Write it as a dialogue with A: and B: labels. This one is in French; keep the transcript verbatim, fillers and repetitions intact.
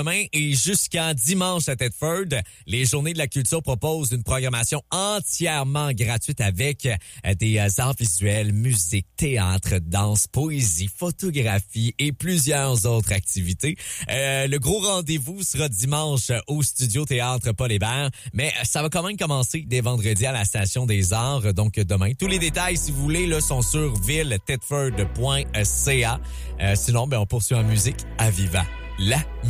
A: Demain et jusqu'à dimanche à Thetford, les Journées de la culture proposent une programmation entièrement gratuite avec des arts visuels, musique, théâtre, danse, poésie, photographie et plusieurs autres activités. Euh, le gros rendez-vous sera dimanche au Studio Théâtre Paul Hébert, mais ça va quand même commencer dès vendredi à la Station des Arts, donc demain. Tous les détails, si vous voulez, là, sont sur ville thetford point c a. Euh, sinon, ben, on poursuit en musique à Viva la